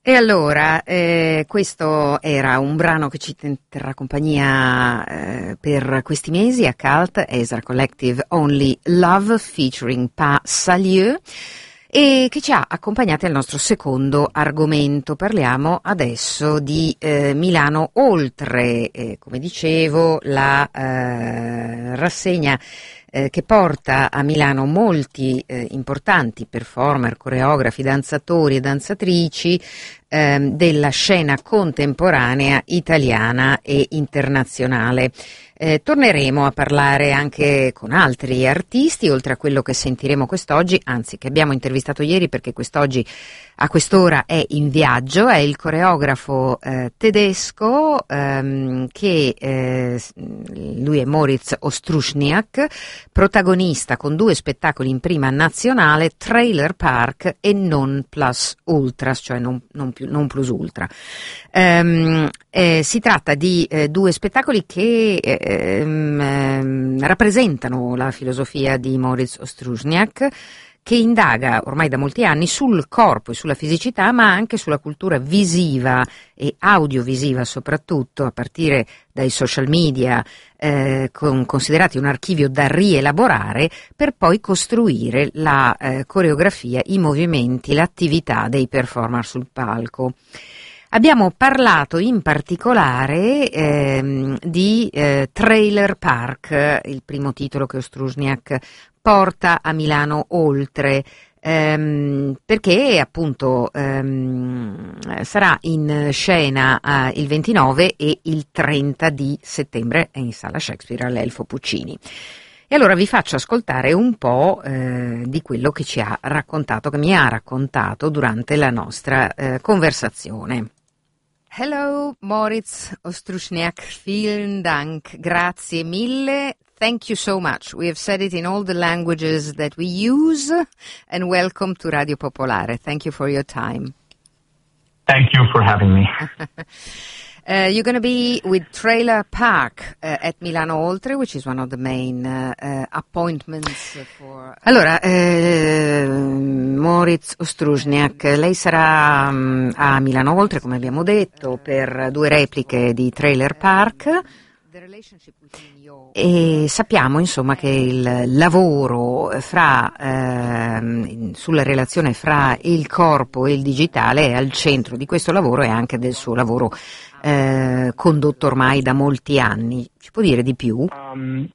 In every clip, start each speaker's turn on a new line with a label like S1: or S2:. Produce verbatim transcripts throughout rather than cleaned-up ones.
S1: E allora, eh, questo era un brano che ci terrà compagnia eh, per questi mesi a Cult, Ezra Collective Only Love featuring Pa Salieu, e che ci ha accompagnati al nostro secondo argomento. Parliamo adesso di eh, Milano Oltre, eh, come dicevo, la eh, rassegna eh, che porta a Milano molti eh, importanti performer, coreografi, danzatori e danzatrici ehm, della scena contemporanea italiana e internazionale. Eh, torneremo a parlare anche con altri artisti, oltre a quello che sentiremo quest'oggi, anzi che abbiamo intervistato ieri, perché quest'oggi a quest'ora è in viaggio. È il coreografo eh, tedesco ehm, che eh, lui è Moritz Ostruszniak, protagonista con due spettacoli in prima nazionale, Trailer Park e Non Plus Ultras, cioè non, non, più, non plus ultra. Um, eh, si tratta di eh, due spettacoli che eh, ehm, rappresentano la filosofia di Moritz Ostruszniak, che indaga ormai da molti anni sul corpo e sulla fisicità, ma anche sulla cultura visiva e audiovisiva soprattutto, a partire dai social media, eh, con, considerati un archivio da rielaborare, per poi costruire la eh, coreografia, i movimenti, l'attività dei performer sul palco. Abbiamo parlato in particolare ehm, di eh, Trailer Park, il primo titolo che Ostruszniak porta a Milano Oltre, ehm, perché appunto ehm, sarà in scena eh, il ventinove e il trenta di settembre in Sala Shakespeare all'Elfo Puccini. E allora vi faccio ascoltare un po' eh, di quello che ci ha raccontato, che mi ha raccontato durante la nostra eh, conversazione. Hello, Moritz Ostruszniak, vielen Dank, grazie mille. Thank you so much. We have said it in all the languages that we use, and welcome to Radio Popolare. Thank you for your time.
S2: Thank you for having me.
S1: Uh, you're going to be with Trailer Park uh, at Milano Oltre, which is one of the main uh, uh, appointments for... Allora, eh, Moritz Ostruszniak, lei sarà um, a Milano Oltre, come abbiamo detto, per due repliche di Trailer Park. E sappiamo insomma che il lavoro fra ehm, sulla relazione fra il corpo e il digitale è al centro di questo lavoro e anche del suo lavoro eh, condotto ormai da molti anni. Ci può dire di più?
S2: Um,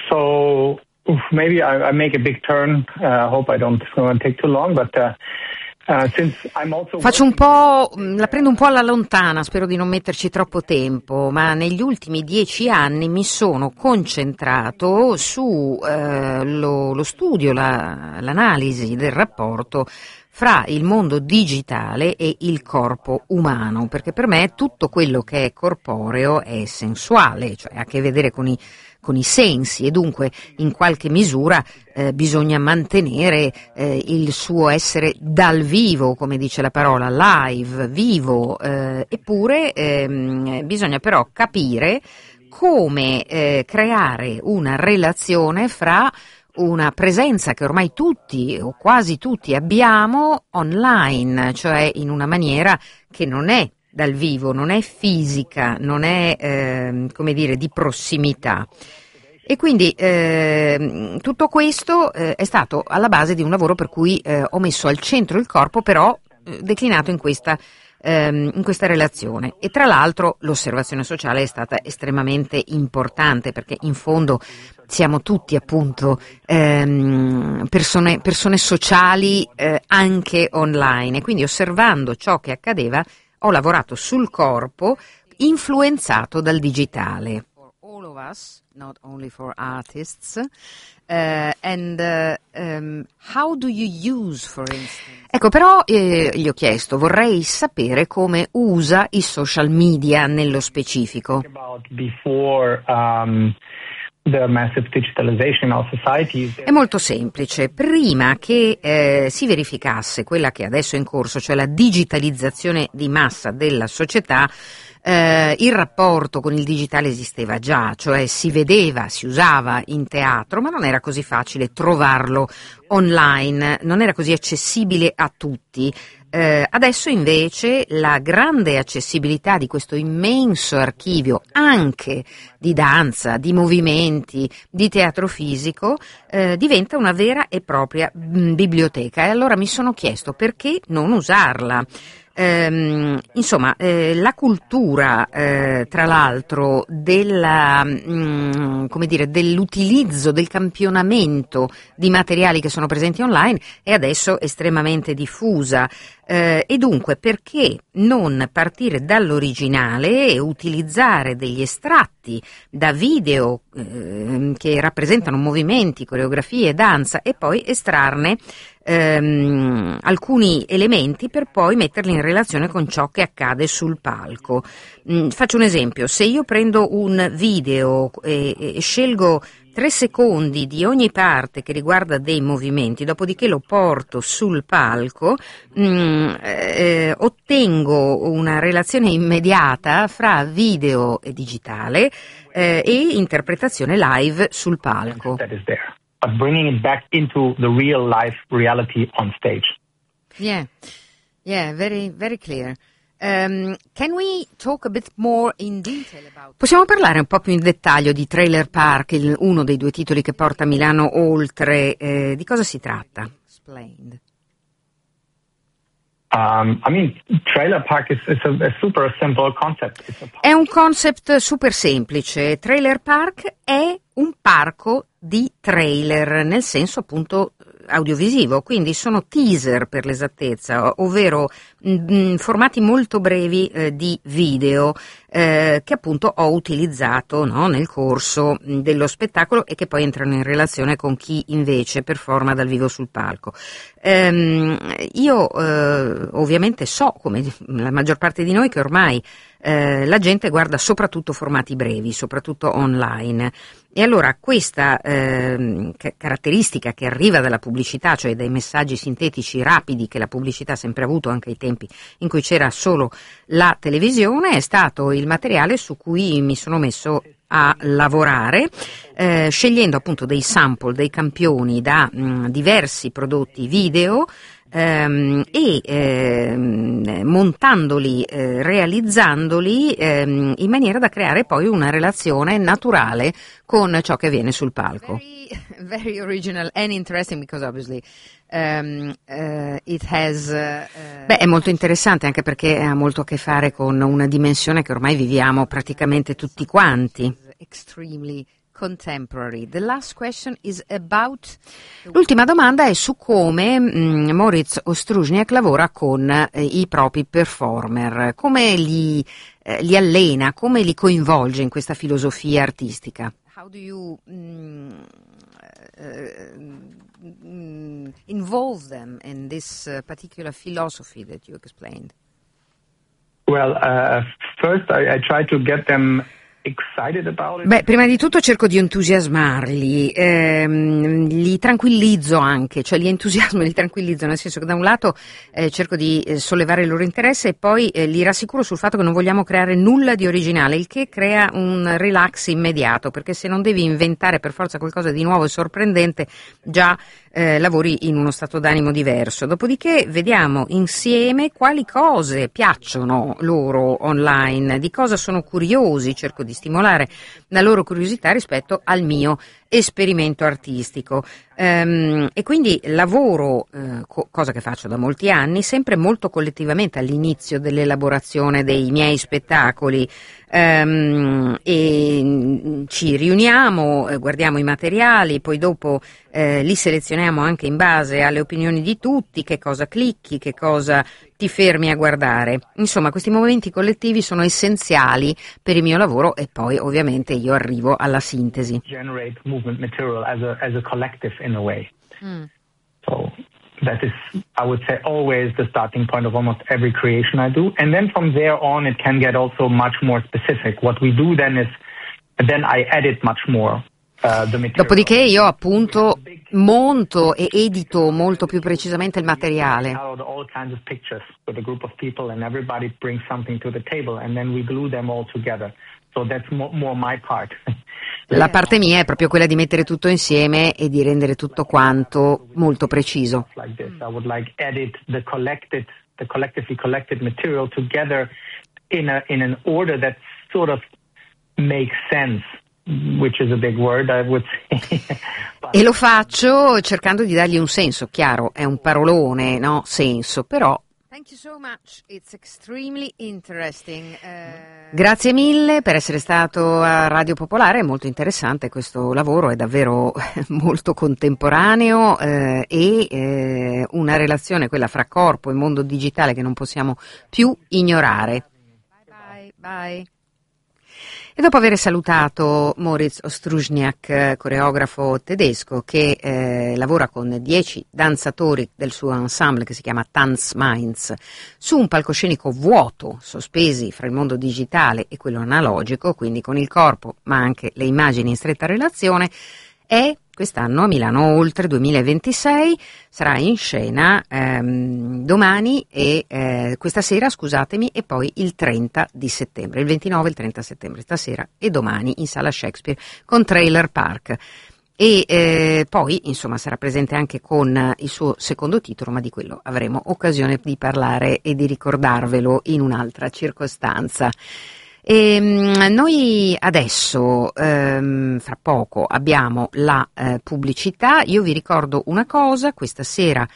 S2: so oof, maybe I, I make a big turn. I uh, hope I don't uh, take too long, but uh, Uh,
S1: Faccio un po', la prendo un po' alla lontana, spero di non metterci troppo tempo, ma negli ultimi dieci anni mi sono concentrato su eh, lo, lo studio, la, l'analisi del rapporto fra il mondo digitale e il corpo umano, perché per me tutto quello che è corporeo è sensuale, cioè ha a che vedere con i con i sensi, e dunque in qualche misura eh, bisogna mantenere eh, il suo essere dal vivo, come dice la parola, live, vivo, eh, eppure ehm, bisogna però capire come eh, creare una relazione fra una presenza che ormai tutti o quasi tutti abbiamo online, cioè in una maniera che non è dal vivo, non è fisica, non è eh, come dire di prossimità. E quindi eh, tutto questo eh, è stato alla base di un lavoro per cui eh, ho messo al centro il corpo, però eh, declinato in questa ehm, in questa relazione. E tra l'altro l'osservazione sociale è stata estremamente importante, perché in fondo siamo tutti appunto ehm, persone, persone sociali eh, anche online, e quindi osservando ciò che accadeva ho lavorato sul corpo influenzato dal digitale. For all of us, not only for artists. Uh, and uh, um, how do you use, for instance? Ecco, però eh, gli ho chiesto, vorrei sapere come usa i social media nello specifico.
S2: Before, um... The massive digitalization of societies.
S1: È molto semplice. Prima che eh, si verificasse quella che adesso è in corso, cioè la digitalizzazione di massa della società, Eh, il rapporto con il digitale esisteva già, cioè si vedeva, si usava in teatro, ma non era così facile trovarlo online, non era così accessibile a tutti. Eh, adesso invece la grande accessibilità di questo immenso archivio, anche di danza, di movimenti, di teatro fisico, eh, diventa una vera e propria mh, biblioteca. E allora mi sono chiesto perché non usarla. Ehm, insomma, eh, la cultura, eh, tra l'altro, della, mh, come dire, dell'utilizzo, del campionamento di materiali che sono presenti online è adesso estremamente diffusa. Eh, e dunque perché non partire dall'originale e utilizzare degli estratti da video eh, che rappresentano movimenti, coreografie, danza e poi estrarne ehm, alcuni elementi per poi metterli in relazione con ciò che accade sul palco. Mm, faccio un esempio: se io prendo un video e, e scelgo tre secondi di ogni parte che riguarda dei movimenti, dopodiché lo porto sul palco, mh, eh, ottengo una relazione immediata fra video e digitale eh, e interpretazione live sul palco.
S2: That is there, but bringing it back into the real life reality on stage.
S1: Yeah, yeah, very, very clear. Um, can we talk a bit more in detail about... Possiamo parlare un po' più in dettaglio di Trailer Park, il, uno dei due titoli che porta Milano oltre. Eh, di cosa si tratta? Explained.
S2: Um, I mean, Trailer Park is, is a, a super simple concept. It's a
S1: È un concept super semplice. Trailer Park è un parco di trailer, nel senso appunto audiovisivo, quindi sono teaser per l'esattezza, ovvero mh, formati molto brevi eh, di video eh, che appunto ho utilizzato, no, nel corso mh, dello spettacolo e che poi entrano in relazione con chi invece performa dal vivo sul palco. Ehm, io eh, ovviamente so, come la maggior parte di noi, che ormai eh, la gente guarda soprattutto formati brevi, soprattutto online. E allora questa eh, caratteristica che arriva dalla pubblicità, cioè dai messaggi sintetici rapidi che la pubblicità ha sempre avuto anche ai tempi in cui c'era solo la televisione, è stato il materiale su cui mi sono messo a lavorare, eh, scegliendo appunto dei sample, dei campioni da mh, diversi prodotti video, Ehm, e ehm, montandoli, eh, realizzandoli ehm, in maniera da creare poi una relazione naturale con ciò che avviene sul palco. Very, very original and interesting because obviously um, uh, it has uh, Beh, è molto interessante anche perché ha molto a che fare con una dimensione che ormai viviamo praticamente tutti quanti. Extremely contemporary. The last question is about... L'ultima domanda è su come mh, Moritz Ostružniak lavora con eh, i propri performer, come li, eh, li allena, come li coinvolge in questa filosofia artistica. How do you mh, uh, uh, involve them in this uh, particular philosophy that you explained?
S2: Well, uh, first I, I try to get them
S1: Beh, prima di tutto cerco di entusiasmarli, ehm, li tranquillizzo anche, cioè li entusiasmo e li tranquillizzo, nel senso che da un lato eh, cerco di eh, sollevare il loro interesse e poi eh, li rassicuro sul fatto che non vogliamo creare nulla di originale, il che crea un relax immediato, perché se non devi inventare per forza qualcosa di nuovo e sorprendente, già eh, lavori in uno stato d'animo diverso. Dopodiché vediamo insieme quali cose piacciono loro online, di cosa sono curiosi, cerco di stimolare la loro curiosità rispetto al mio esperimento artistico. Ehm, e quindi lavoro, eh, co- cosa che faccio da molti anni, sempre molto collettivamente all'inizio dell'elaborazione dei miei spettacoli, ehm, e ci riuniamo, eh, guardiamo i materiali, poi dopo eh, li selezioniamo anche in base alle opinioni di tutti, che cosa clicchi, che cosa ti fermi a guardare. Insomma, questi momenti collettivi sono essenziali per il mio lavoro e poi ovviamente io arrivo alla sintesi.
S2: Generate movement material as a as a collective in a way. Mm. So that is, I would say, always the starting point of almost every creation I do. And then from there on, it can get also much more specific. What we do then is, then I edit much more. Uh, the material.
S1: Dopodiché io appunto monto e edito molto più precisamente il materiale.
S2: All kinds of pictures with a group of people and everybody brings something to the table and then we glue them all together. So that's more, more my part.
S1: La parte mia è proprio quella di mettere tutto insieme e di rendere tutto quanto molto preciso.
S2: Like this. I would like edit the collected, the collectively collected material together in a in an order that sort of makes sense, which is a big word, I would say.
S1: E lo faccio cercando di dargli un senso, chiaro, è un parolone, no? Senso, però. Thank you so much. It's extremely interesting. Uh... Grazie mille per essere stato a Radio Popolare, è molto interessante questo lavoro, è davvero molto contemporaneo eh, e eh, una relazione, quella fra corpo e mondo digitale, che non possiamo più ignorare. Bye bye. Bye. E dopo aver salutato Moritz Ostružniak, coreografo tedesco che eh, lavora con dieci danzatori del suo ensemble che si chiama Tanz Mainz, su un palcoscenico vuoto, sospesi fra il mondo digitale e quello analogico, quindi con il corpo ma anche le immagini in stretta relazione, è quest'anno a Milano Oltre duemilaventisei, sarà in scena ehm, domani e eh, questa sera, scusatemi, e poi il trenta di settembre, il ventinove e il trenta settembre, stasera e domani in Sala Shakespeare con Trailer Park. E eh, poi insomma sarà presente anche con il suo secondo titolo, ma di quello avremo occasione di parlare e di ricordarvelo in un'altra circostanza. E noi adesso, ehm, fra poco, abbiamo la eh, pubblicità. Io vi ricordo una cosa, questa sera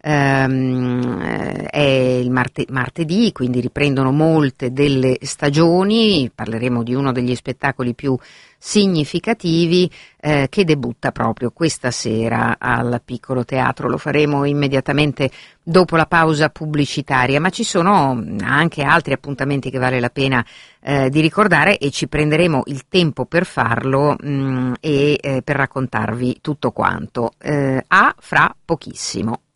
S1: ehm, è il marte- martedì, quindi riprendono molte delle stagioni, parleremo di uno degli spettacoli più significativi eh, che debutta proprio questa sera al Piccolo Teatro. Lo faremo immediatamente dopo la pausa pubblicitaria, ma ci sono anche altri appuntamenti che vale la pena eh, di ricordare e ci prenderemo il tempo per farlo mh, e eh, per raccontarvi tutto quanto. Eh, a fra pochissimo.